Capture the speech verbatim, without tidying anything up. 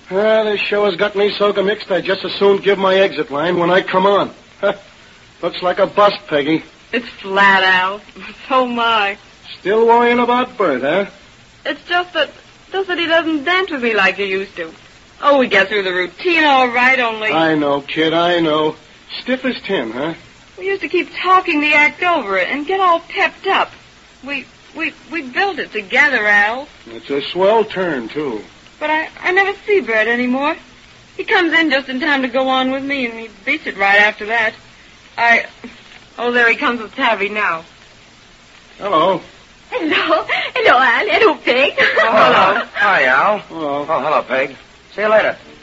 Ah, this show has got me so mixed I just as soon give my exit line when I come on. Looks like a bust, Peggy. It's flat, Al. So am I. Still worrying about Bert, huh? It's just that, just that he doesn't dance with me like he used to. Oh, we get through the routine all right, only... I know, kid, I know. Stiff as tin, huh? We used to keep talking the act over and get all pepped up. We, we, we built it together, Al. It's a swell turn, too. But I, I never see Bert anymore. He comes in just in time to go on with me, and he beats it right after that. I... Oh, there he comes with Tabby now. Hello. Hello. Hello, Al. Hello, Peg. Oh, hello. Hi, Al. Hello. Oh, hello, Peg. See you later.